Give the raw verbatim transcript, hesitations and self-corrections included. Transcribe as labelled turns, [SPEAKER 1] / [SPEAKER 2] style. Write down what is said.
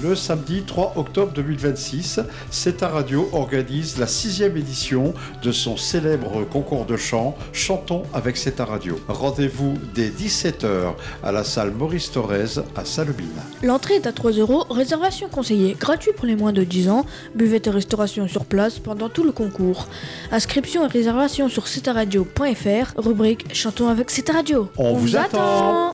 [SPEAKER 1] Le samedi trois octobre deux mille vingt-six, Ceta Radio organise la sixième édition de son célèbre concours de chant Chantons avec Ceta Radio. Rendez-vous dès dix-sept heures à la salle Maurice Thorez à Salobine.
[SPEAKER 2] L'entrée est à trois euros, réservation conseillée, gratuit pour les moins de dix ans, buvette et restauration sur place pendant tout le concours. Inscription et réservation sur ceta radio point f r, rubrique Chantons avec Ceta Radio.
[SPEAKER 1] On, On vous attend. attend.